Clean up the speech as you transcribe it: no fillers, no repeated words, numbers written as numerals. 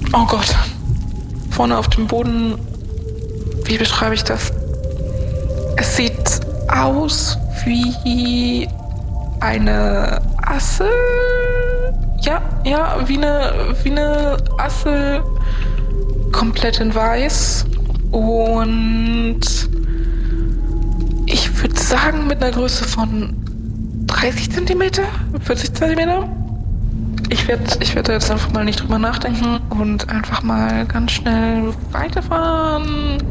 Oh Gott. Vorne auf dem Boden, wie beschreibe ich das? Es sieht aus wie eine Assel. Ja, wie eine Assel, komplett in weiß. Und ich würde sagen, mit einer Größe von 30 Zentimeter, 40 Zentimeter. Ich werd da jetzt einfach mal nicht drüber nachdenken und einfach mal ganz schnell weiterfahren.